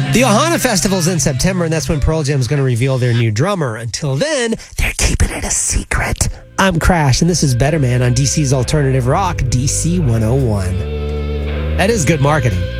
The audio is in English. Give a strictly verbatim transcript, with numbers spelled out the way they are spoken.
The Ohana Festival's in September, and that's when Pearl Jam's going to reveal their new drummer. Until then, they're keeping it a secret. I'm Crash, and this is Better Man on D C's Alternative Rock, D C one oh one. That is good marketing.